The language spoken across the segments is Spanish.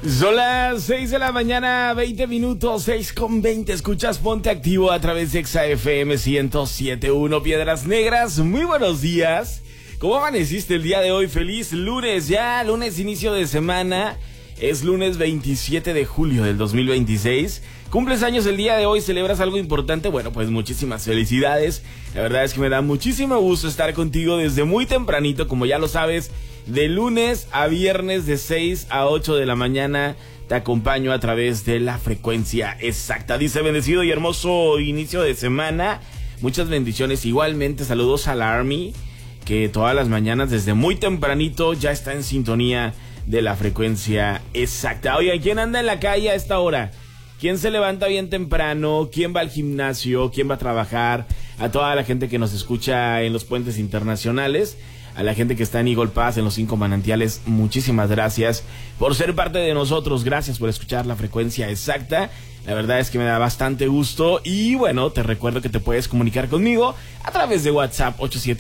Son las 6 de la mañana, 20 minutos, 6:20. Escuchas Ponte Activo a través de Exa FM 107.1 Piedras Negras. Muy buenos días. ¿Cómo amaneciste el día de hoy? Feliz lunes, ya lunes inicio de semana. Es lunes 27 de julio del 2026. ¿Cumples años el día de hoy? ¿Celebras algo importante? Bueno, pues muchísimas felicidades. La verdad es que me da muchísimo gusto estar contigo desde muy tempranito, como ya lo sabes. De lunes a viernes de 6 a 8 de la mañana te acompaño a través de la frecuencia exacta. Dice: bendecido y hermoso inicio de semana. Muchas bendiciones. Igualmente saludos a la Army, que todas las mañanas desde muy tempranito ya está en sintonía de la frecuencia exacta. Oye, ¿quién anda en la calle a esta hora? ¿Quién se levanta bien temprano? ¿Quién va al gimnasio? ¿Quién va a trabajar? A toda la gente que nos escucha en los puentes internacionales, a la gente que está en Eagle Pass, en los 5 manantiales, muchísimas gracias por ser parte de nosotros. Gracias por escuchar la frecuencia exacta. La verdad es que me da bastante gusto. Y bueno, te recuerdo que te puedes comunicar conmigo a través de WhatsApp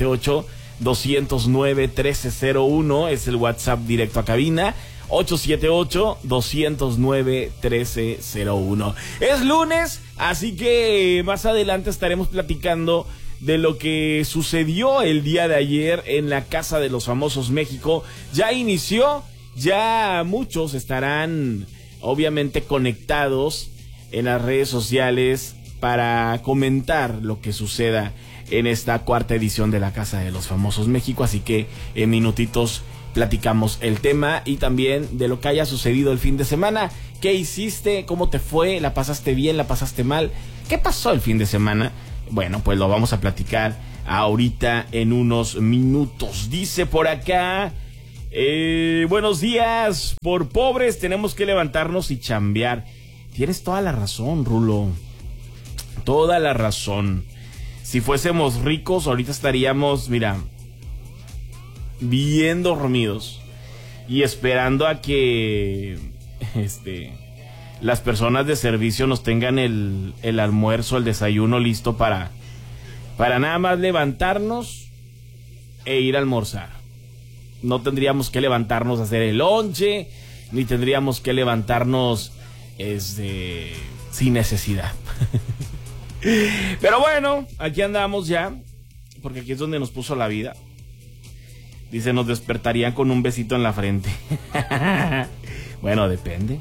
878-209-1301. Es el WhatsApp directo a cabina. 878-209-1301. Es lunes, así que más adelante estaremos platicando de lo que sucedió el día de ayer en la Casa de los Famosos México. Ya inició, ya muchos estarán obviamente conectados en las redes sociales para comentar lo que suceda en esta cuarta edición de la Casa de los Famosos México, así que en minutitos platicamos el tema y también de lo que haya sucedido el fin de semana. ¿Qué hiciste? ¿Cómo te fue? ¿La pasaste bien? ¿La pasaste mal? ¿Qué pasó el fin de semana? Bueno, pues lo vamos a platicar ahorita en unos minutos. Dice por acá: buenos días, por pobres tenemos que levantarnos y chambear. Tienes toda la razón, Rulo. Toda la razón. Si fuésemos ricos, ahorita estaríamos, mira, bien dormidos y esperando a que las personas de servicio nos tengan el almuerzo, el desayuno listo para nada más levantarnos e ir a almorzar. No tendríamos que levantarnos a hacer el lonche, ni tendríamos que levantarnos sin necesidad. Pero bueno, aquí andamos ya, porque aquí es donde nos puso la vida. Dice: nos despertarían con un besito en la frente. Bueno, depende.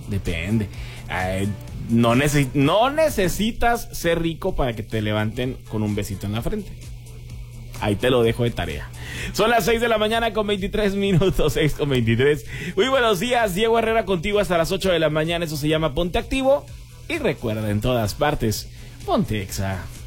No necesitas ser rico para que te levanten con un besito en la frente. Ahí te lo dejo de tarea. Son las 6 de la mañana con 23 minutos, 6:23. Muy buenos días, Diego Herrera contigo hasta las 8 de la mañana. Eso se llama Ponte Activo. Y recuerda, en todas partes, ponte Exa.